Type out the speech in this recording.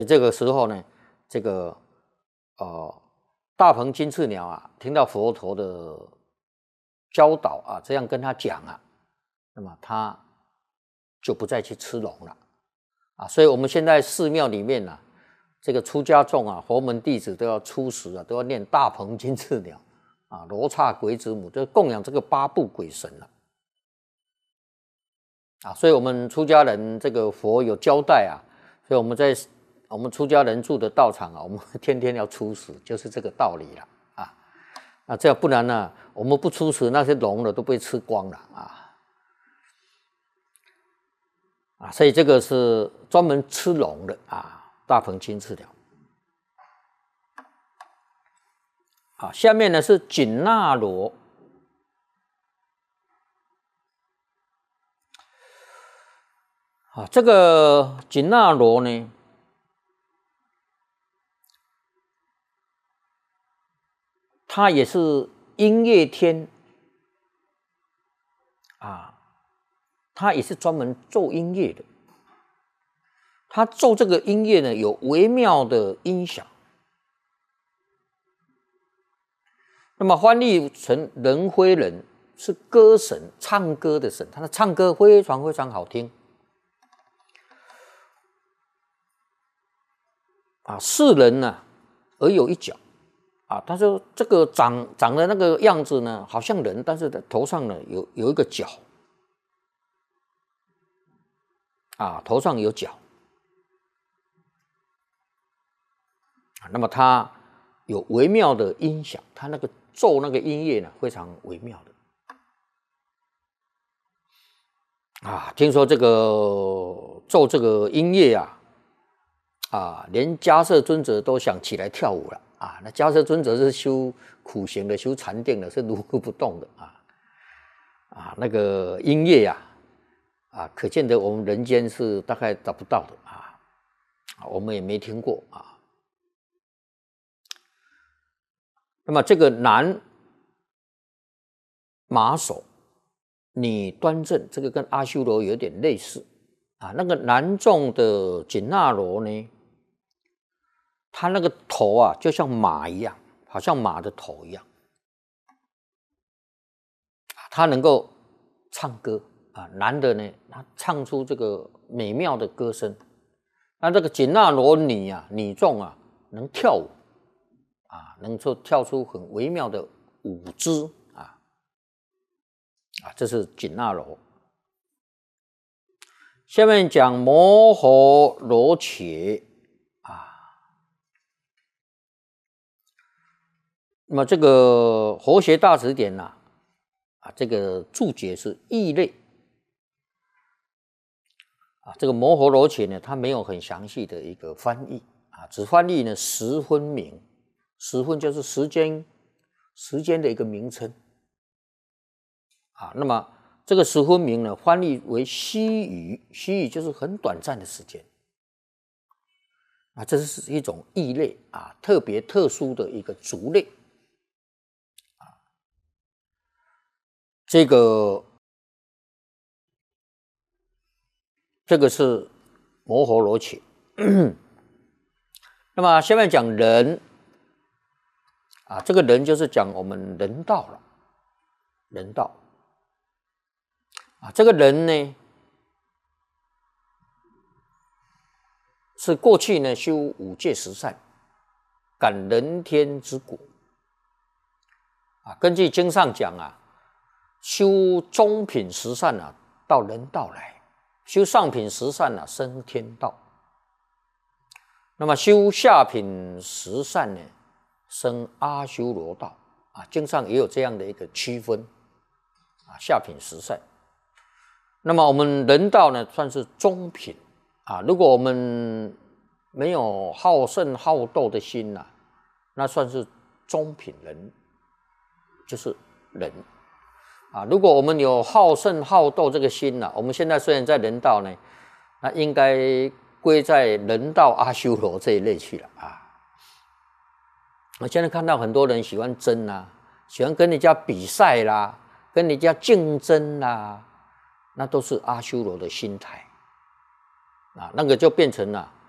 这个时候呢，这个大鹏金翅鸟啊，听到佛陀的教导啊，这样跟他讲啊，那么他就不再去吃龙了啊。所以我们现在寺庙里面啊，这个出家众啊，佛门弟子都要出食啊，都要念大鹏金翅鸟啊，罗刹鬼子母，就供养这个八部鬼神了啊。所以我们出家人这个佛有交代啊，所以我们出家人住的道场啊，我们天天要出食，就是这个道理了啊。那这样不然呢，我们不出食，那些龙的都被吃光了啊。所以这个是专门吃龙的啊，大鹏金翅鸟。好，下面呢是紧那罗。啊，这个紧那罗呢，它也是音乐天啊，它也是专门奏音乐的。它奏这个音乐呢，有微妙的音响。那么翻译成人非人，是歌神，唱歌的神，他的唱歌非常非常好听啊。是人呢，而有一角啊。他说这个长的那个样子呢，好像人，但是头上呢有一个角啊，头上有角啊。那么他有微妙的音响，他那个奏那个音乐呢，非常微妙的啊。听说这个奏这个音乐啊，连迦叶尊者都想起来跳舞了啊。那迦叶尊者是修苦行的，修禅定的，是如如不动的啊。那个音乐啊，可见得我们人间是大概找不到的啊，我们也没听过啊。那么这个男马首，女端正，这个跟阿修罗有点类似啊。那个男众的紧那罗呢，他那个头啊，就像马一样，好像马的头一样，他能够唱歌啊。男的呢，他唱出这个美妙的歌声。那这个紧那罗女啊，女众啊，能跳舞啊，能够跳出很微妙的舞姿啊。这是紧那罗。下面讲摩诃罗伽啊。那么这个佛学大辞典啊，这个注解是异类啊。这个摩诃罗伽呢，它没有很详细的一个翻译啊，只翻译呢十分名。十分就是时间的一个名称啊。那么这个十分名呢，翻译为须臾，须臾就是很短暂的时间啊。这是一种异类啊，特别特殊的一个族类啊。这个是摩诃罗伽。那么下面讲人啊，这个人就是讲我们人道了，人道啊。这个人呢，是过去呢修五戒十善，感人天之果啊。根据经上讲啊，修中品十善啊，到人道来；修上品十善啊，升天道。那么修下品十善呢，升阿修罗道啊。经上也有这样的一个区分啊，下品十善。那么我们人道呢，算是中品啊。如果我们没有好胜好斗的心那算是中品人，就是人啊。如果我们有好胜好斗这个心我们现在虽然在人道呢，那应该归在人道阿修罗这一类去了啊。我现在看到很多人喜欢争喜欢跟人家比赛啦，跟人家竞争啦，那都是阿修罗的心态啊。那个就变成了